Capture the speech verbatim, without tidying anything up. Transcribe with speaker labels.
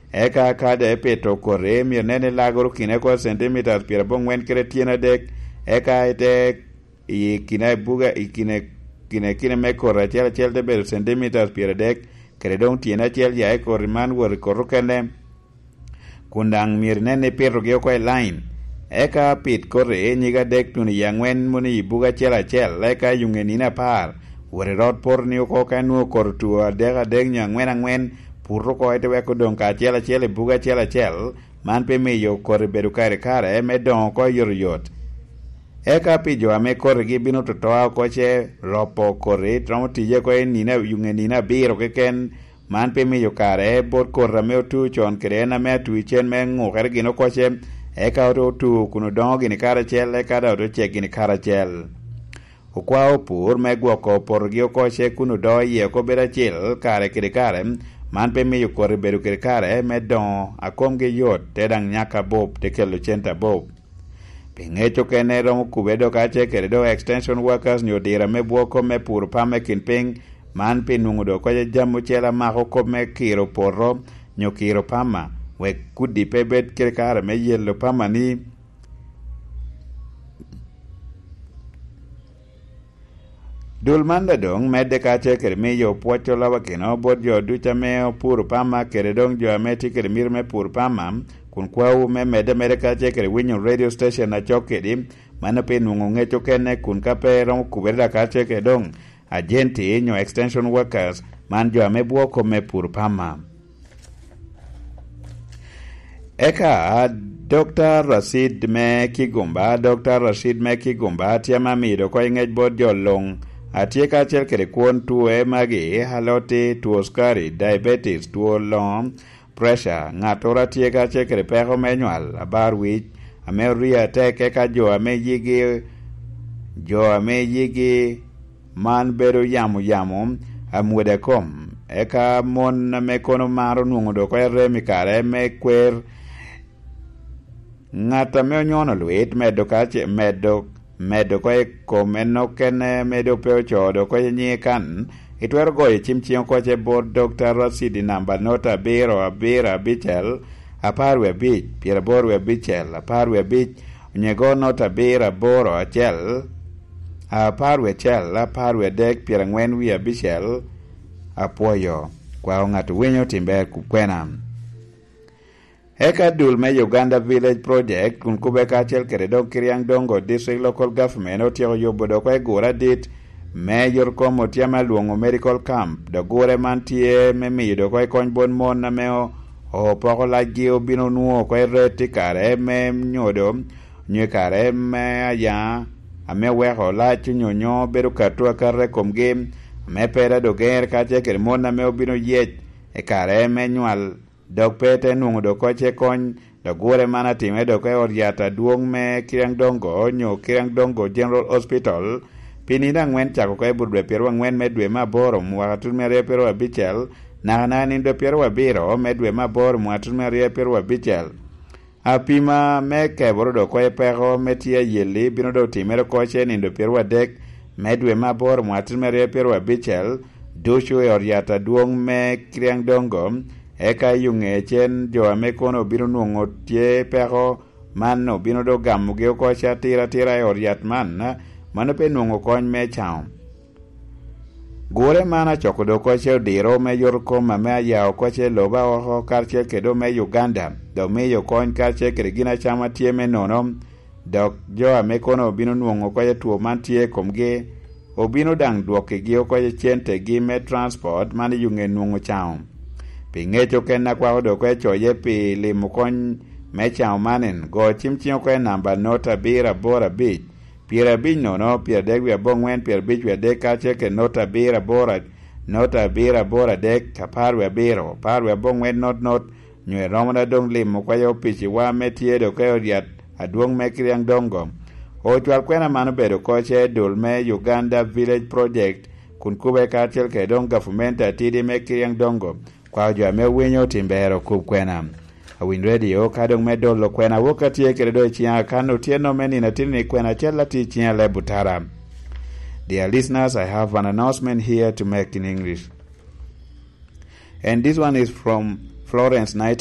Speaker 1: eka kade peto kore mier nene lagoro kine ko centimeters piero bongwen kere tiena dek eka ite i kine buga i kine kine kine me kore chel chel de bedo centimeters piero dek kere dong tiena chel ya kore man wor korukene kundang mier nene pero gyo ko line eka pit kore nyiga dek tuni yangwen muni buga chela chel eka yungenina par wore rod por ni ko kanu kor tuwa dega deg nyangwen angwen purro ko ete weko don ka chela chele buga chela chel man pe me yo kor bedu kare kare me don ko yor yot eka pijo ame kor gi bino to toa ko che ropo kore tromo tije ko nina yungenina biro ke ken man pe me yo kare bot kor me tu chon krena me tu chen me ngo kare gino ko che eka oto tu kuno don gini kare chel eka da oto che gini kare chel ukwa opur me gwoko por gi ko che kuno do ye ko bera chel kare kire kare man pe me yo kor bedu kire kare me don akom ge yot te dang nyaka bob te kelo chenta bob pingecho kene romo kubedo ka che kere do extension workers nyo dira me bwoko me pur pa me kinping man pe nungu do ko jamu chela mako ko me kiro porro nyo kiro pama we kudi pe bet kire kare me yello pama ni dul manda dong medde ka che kere me yo pocho lawa kino bot jo ducha me pur pama kere dong jo ameti kere mir me pur pama kun kwau me mede mede ka che kere winyo radio station na chokedi mana pe nungu ngecho kene kun kape rom kuberda ka che kere dong agenti nyo extension workers man jo ame buoko me pur pama eka Doctor Rashid me Kigumba Doctor Rashid me Kigumba tiama mido ko ingej bod jo long atie ka chel kere kuon tuwe magi halote tuo skari diabetes tuo long pressure ngatora tie ka che kere peko menyual abar wich ame ria teke ka jo ame yigi jo ame yigi man bedo yamu yamu amwede kom eka mon me kono maro nungo do ko remi kare me kwer ngata me onyono luet medo ka che medo medo ko komeno kene medo peo chodo ko nyikan itwer goye chimchion ko che board Doctor Rashid namba nota biro abira bichel aparwe bich piera borwe bichel aparwe bich nyego nota bira boro achel aparwe chel aparwe dek piera ngwen wi bichel apoyo kwa ngatu winyo timbe kukwena eka dul me Uganda Village Project kun kube ka chel kere dong Kiriang Dongo District Local Government otiyo yobodo ko egura dit Mayor komo tiama luongo medical camp do gore mantie me mido ko kony bon mon na meo o poko la gio bino nuo ko reti kare me nyodo nye kare me aya ame weho la chunyo nyo beru katua kare komge me pera do ger ka che ker mon na meo bino yech e kare me nyual dok pete nungo do ko che kony do gore mana time do ko oriata duong me Kiriang Dongo nyo Kiriang Dongo General Hospital pini na ngwen chako ko ebudwe pero ngwen medwe maboro mwatun mere pero abichel na na nindo pero abiro medwe maboro mwatun mere pero abichel apima meke borodo ko epero metie yeli bino do timero ko che nindo pero adek medwe maboro mwatun mere pero abichel dosho e oriata duong me Kiriang Dongo eka yunge chen jo amekono bino nuongo tie pero manno bino do gamuge ko cha tira tira e oriat man mano pe nungo kony me chao gore mana choko do ko che diro me yor ko ma me ya ko che loba o kar che kedo me Uganda do me yo kony kar che kre gina chama tie me nono dok jo ame kono bino nungo ko ye tuo man tie komge obino dang duoke gi ko ye chente gi me transport man yunge nungo chao pingecho ken na kwa do ko cho ye pi limo kony me chao manen go chimchio ko namba nota bira bora bich piera bino no piera degwi abongwen piera bichwi adek kache ke nota bira bora nota bira bora dek kaparwe biro parwe abongwen not not nywe romana dong limo kwa yo pichi wa metie do kayo riat aduong me Kiriang Dongo o chwal kwena mano bedo koche dul me Uganda Village Project kun kube kachel ke dong government atidi me Kiriang Dongo kwa jo me winyo timbero kub kwena Awin Radio kadong medol lo kwena wakati ye keredo chiya kano tieno meni na tini kwena chela ti chiya le butara. Dear listeners, I have an announcement here to make in English. And this one is from Florence Nightingale.